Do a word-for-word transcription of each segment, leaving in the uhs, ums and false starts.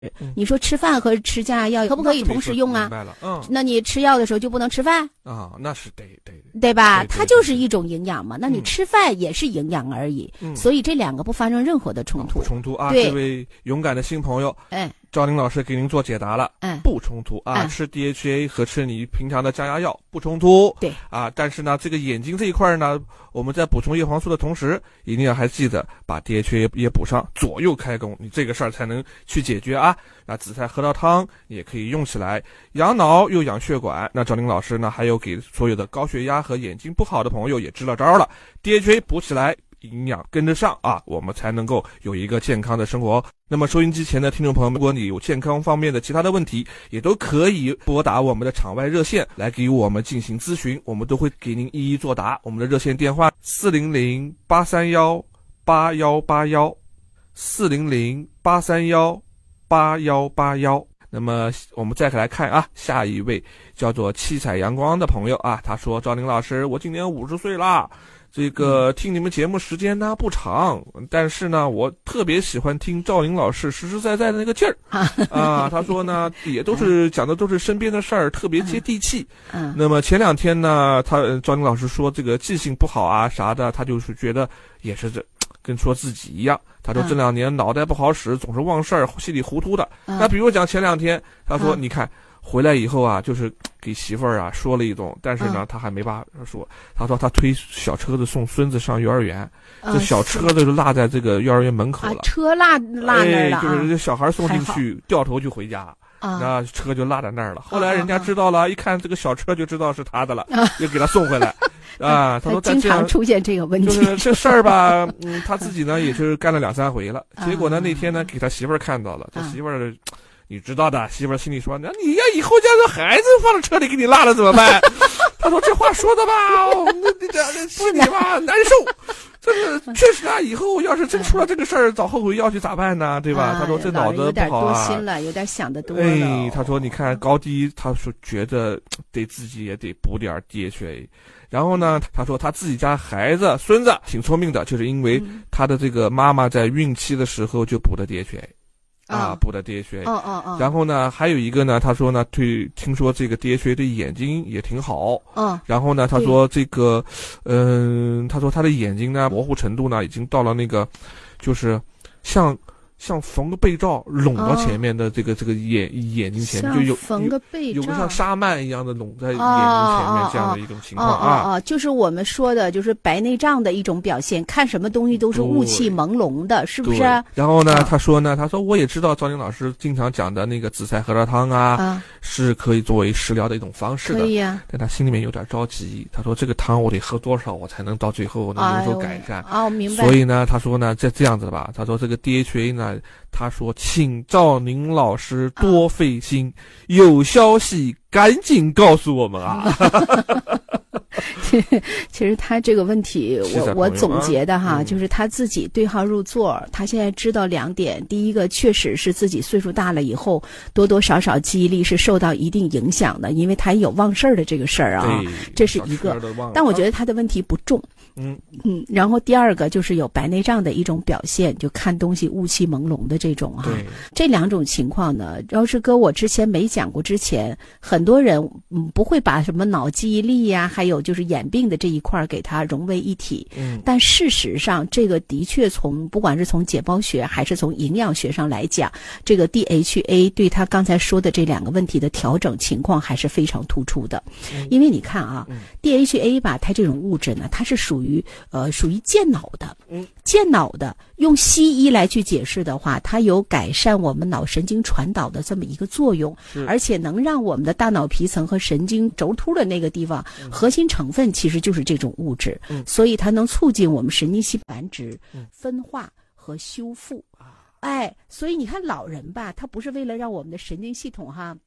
你说吃饭和吃降压药可不可以同时用啊？ 明白了，嗯， 那你吃药的时候就不能吃饭啊？那是得得对吧？ 对对对它就是一种营养嘛。那你嗯吃饭也是营养而已， 嗯所以这两个不发生任何的冲突。 不冲突啊！ 对这位勇敢的新朋友， 哎， 赵玲老师给您做解答了， 哎， 不冲突啊！ 哎吃 D H A 和吃你平常的降压药不冲突， 对啊。但是呢，这个眼睛这一块呢，我们在补充叶黄素的同时，一定要还记得把 D H A 也补上，左右开弓，你这个事儿才能去解决啊。那紫菜核桃汤也可以用起来，养脑又养血管。那赵玲老师呢，还有给所有的高血压和眼睛不好的朋友也支了招了 ，D H A 补起来。营养跟得上啊，我们才能够有一个健康的生活。那么收音机前的听众朋友们，如果你有健康方面的其他的问题，也都可以拨打我们的场外热线来给我们进行咨询，我们都会给您一一作答。我们的热线电话四零零八三幺八幺八幺，四零零八三幺八幺八幺。那么我们再来看啊，下一位叫做七彩阳光的朋友啊，他说：赵玲老师，我今年五十岁啦。这个听你们节目时间呢不长，但是呢，我特别喜欢听赵玲老师实实在在的那个劲儿啊。他说呢，也都是讲的都是身边的事儿，特别接地气。 嗯， 那么前两天呢，他赵玲老师说这个记性不好啊啥的，他就是觉得也是这跟说自己一样。他说这两年脑袋不好使，总是忘事儿，稀里糊涂的。那比如讲前两天，他说你看。回来以后啊，就是给媳妇儿啊说了一种，但是呢，嗯、他还没法说。他说他推小车子送孙子上幼儿园，嗯、这小车子就落在这个幼儿园门口了。 啊、车落落那儿了、 哎，就是这小孩送进去，掉头就回家。啊，那车就落在那儿了。后来人家知道了，啊、一看这个小车就知道是他的了，啊、就给他送回来。啊，他说他经常出现这个问题， 就是这事儿吧，嗯，他自己呢也是干了两三回了。结果呢那天呢给他媳妇儿看到了，他媳妇儿。你知道的，媳妇儿心里说：“那你要以后家这孩子放在车里给你落了怎么办？”他说：“这话说的吧，那那这心里吧难受。这个确实啊，以后要是真出了这个事儿，早后悔药去咋办呢？对吧？”啊、他说：“这脑子不好啊， 有点多心了，有点想得多了。” 哎，他说：“你看高低，他说觉得得自己也得补点 D H A。”然后呢，他说他自己家孩子孙子挺聪明的，就是因为他的这个妈妈在孕期的时候就补的 D H A。啊，补的 D H A， 嗯嗯嗯， 然后呢，还有一个呢，他说呢，对，听说这个 D H A 对眼睛也挺好， 嗯， 然后呢，他说这个，嗯、呃，他说他的眼睛呢，模糊程度呢，已经到了那个，就是像像缝个被罩拢到前面的这个、哦、这个眼眼睛前面，就有缝个被罩， 有个像纱幔一样的拢在眼睛前面这样的一种情况啊， 哦哦哦，就是我们说的，就是白内障的一种表现，看什么东西都是雾气朦胧的，是不是？ 然后呢，他说呢，他说我也知道赵玲老师经常讲的那个紫菜核桃汤啊，啊是可以作为食疗的一种方式的， 可以啊。 但他心里面有点着急，他说这个汤我得喝多少，我才能到最后能有所改善？ 哦，明白。 所以呢，他说呢，这这样子吧，他说这个 D H A 呢。他说：“请赵宁老师多费心，啊、有消息赶紧告诉我们啊！” 其实他这个问题，我我总结的哈， 嗯、 就是他自己对号入座。他现在知道两点：第一个，确实是自己岁数大了以后，多多少少记忆力是受到一定影响的，因为他有忘事儿的这个事儿啊，这是一个。但我觉得他的问题不重。 嗯嗯，然后第二个就是有白内障的一种表现，就看东西雾气朦胧的这种哈、啊。这两种情况呢，要是搁我之前没讲过之前，很多人嗯不会把什么脑记忆力呀、啊，还有就是眼病的这一块给它融为一体。 嗯， 但事实上，这个的确从不管是从解剖学还是从营养学上来讲，这个 D H A 对他刚才说的这两个问题的调整情况还是非常突出的。嗯、因为你看啊、嗯、，D H A 吧，它这种物质呢，它是属于呃属于健脑的。 嗯， 健脑的，用西医来去解释的话，它有改善我们脑神经传导的这么一个作用，而且能让我们的大脑皮层和神经轴突的那个地方、嗯、核心成分其实就是这种物质、嗯、所以它能促进我们神经细胞繁殖、嗯、分化和修复。哎，所以你看老人吧，他不是为了让我们的神经系统哈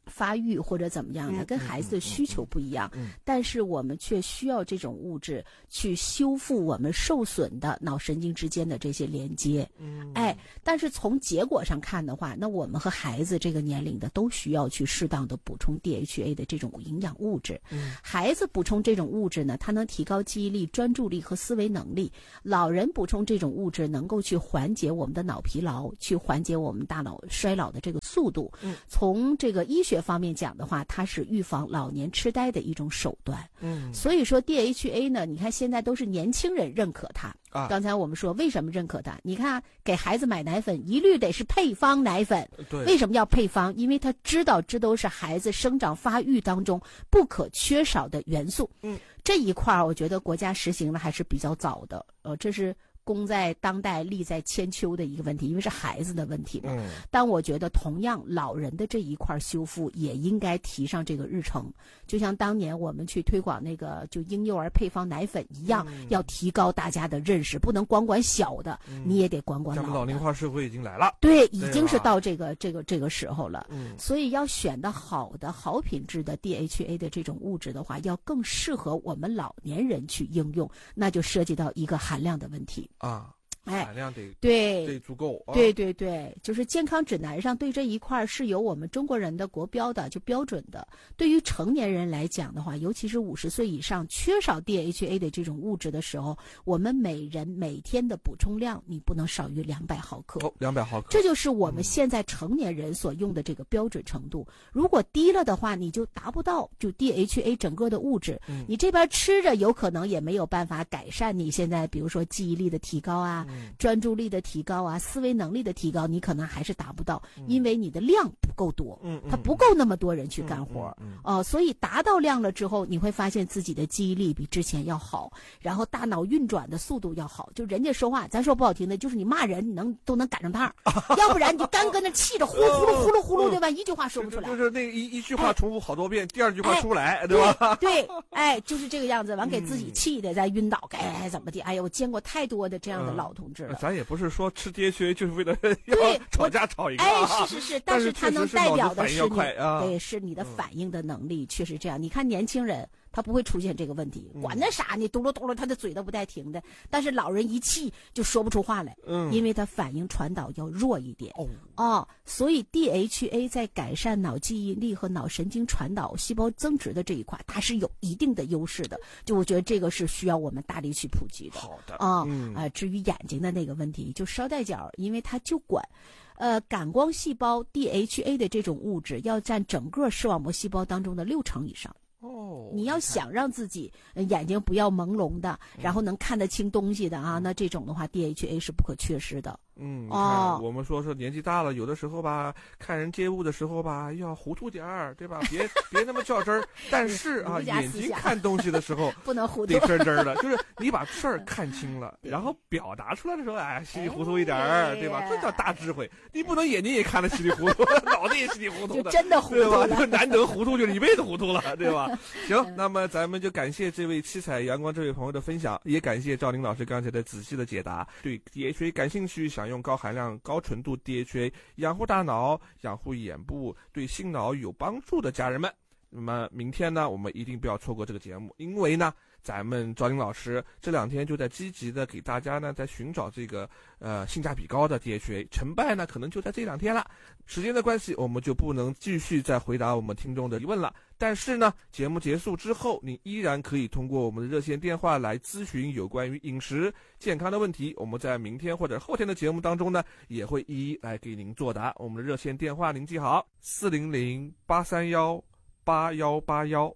发育或者怎么样的，跟孩子的需求不一样，但是我们却需要这种物质去修复我们受损的脑神经之间的这些连接。哎，但是从结果上看的话，那我们和孩子这个年龄的都需要去适当的补充 D H A 的这种营养物质。孩子补充这种物质呢，它能提高记忆力、专注力和思维能力；老人补充这种物质，能够去缓解我们的脑疲劳，去缓解我们大脑衰老的这个速度。从这个医学方面讲的话，它是预防老年痴呆的一种手段。嗯，所以说 D H A 呢，你看现在都是年轻人认可它。啊，刚才我们说为什么认可它？你看给孩子买奶粉，一律得是配方奶粉。对，为什么要配方？因为他知道这都是孩子生长发育当中不可缺少的元素。嗯，这一块我觉得国家实行的还是比较早的。呃，这是功在当代，利在千秋的一个问题，因为是孩子的问题嘛。嗯，但我觉得同样老人的这一块修复也应该提上这个日程，就像当年我们去推广那个就婴幼儿配方奶粉一样，嗯，要提高大家的认识，不能光管小的，嗯，你也得管管老的。 咱们老龄化社会已经来了， 对，已经是到这个这个这个时候了。嗯，所以要选的好的好品质的 D H A 的这种物质的话，要更适合我们老年人去应用，那就涉及到一个含量的问题。 啊， 哎， 含量得对得足够、啊。 对对对，就是健康指南上对这一块是有我们中国人的国标的，就标准的。对于成年人来讲的话，尤其是五十岁以上缺少 D H A 的这种物质的时候，我们每人每天的补充量你不能少于两百毫克。 哦，两百毫克， 这就是我们现在成年人所用的这个标准程度。嗯、如果低了的话，你就达不到就 D H A 整个的物质。嗯、你这边吃着有可能也没有办法改善你现在比如说记忆力的提高啊。嗯、专注力的提高啊，思维能力的提高，你可能还是达不到，嗯、因为你的量不够多，嗯，它不够那么多人去干活，哦、嗯呃，所以达到量了之后，你会发现自己的记忆力比之前要好，然后大脑运转的速度要好。就人家说话，咱说不好听的，就是你骂人，你能都能赶上趟，要不然你就干跟那气着呼噜呼噜呼噜呼噜，对吧？一句话说不出来， 就是那一一句话重复好多遍，哎、第二句话出不来，哎、对吧？ 对，哎，就是这个样子，完给自己气的在晕倒，该怎么的？哎呀，我见过太多的这样的老同志了。 嗯、咱也不是说吃 D H A 就是为了要吵架吵一个， 哎，是是是，但是它能代表的是你， 啊、 对，是你的反应的能力，确实这样。你看年轻人。他不会出现这个问题，管那啥呢？嘟噜嘟噜，他的嘴都不带停的。但是老人一气就说不出话来，嗯，因为他反应传导要弱一点。哦，哦，所以 D H A 在改善脑记忆力和脑神经传导、细胞增殖的这一块，它是有一定的优势的。就我觉得这个是需要我们大力去普及的。 好的， 啊、嗯，啊、呃，至于眼睛的那个问题，就捎带脚，因为它就管。呃，感光细胞 D H A 的这种物质要占整个视网膜细胞当中的六成以上。哦，你要想让自己眼睛不要朦胧的，嗯、然后能看得清东西的啊，那这种的话 ，D H A 是不可缺失的。 嗯，哦，我们说是年纪大了，有的时候吧，看人接物的时候吧，要糊涂点儿，对吧？别别那么较真儿。但是啊，眼睛看东西的时候不能糊涂， 得真真的，就是你把事儿看清了，然后表达出来的时候，哎，稀里糊涂一点儿，对吧？这叫大智慧。你不能眼睛也看得稀里糊涂，脑子也稀里糊涂的， 就真的糊涂了， 对吧？就难得糊涂，就是一辈子糊涂了，对吧？行，那么咱们就感谢这位七彩阳光这位朋友的分享，也感谢赵林老师刚才的仔细的解答。对 D H A 感兴趣，想用高含量、高纯度 D H A 养护大脑、养护眼部，对心脑有帮助的家人们，那么明天呢，我们一定不要错过这个节目，因为呢，咱们赵林老师这两天就在积极的给大家呢，在寻找这个呃性价比高的 D H A， 成败呢可能就在这两天了。时间的关系，我们就不能继续再回答我们听众的疑问了。但是呢，节目结束之后，你依然可以通过我们的热线电话来咨询有关于饮食健康的问题。我们在明天或者后天的节目当中呢，也会一一来给您作答。我们的热线电话您记好：四零零八三幺八幺八幺。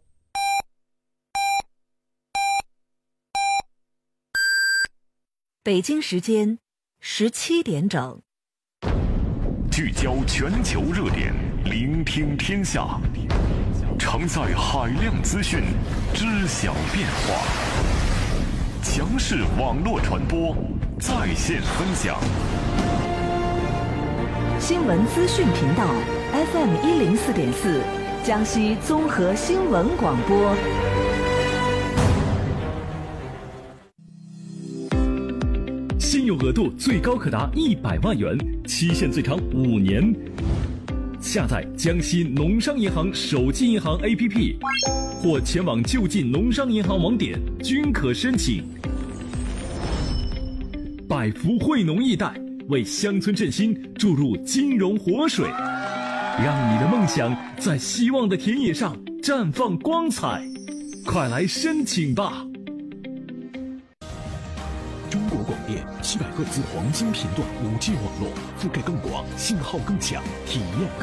北京时间十七点整。 聚焦全球热点，聆听天下，承载海量资讯，知晓变化。强势网络传播，在线分享。 新闻资讯频道 F M 一零四点四，江西综合新闻广播。 信用额度最高可达一百万元，期限最长五年。 下载江西农商银行手机银行 A P P， 或前往就近农商银行网点均可申请。百福惠农易贷为乡村振兴注入金融活水，让你的梦想在希望的田野上绽放光彩。快来申请吧！ 中国广电七百赫兹黄金频段 五 G 网络覆盖更广，信号更强，体验更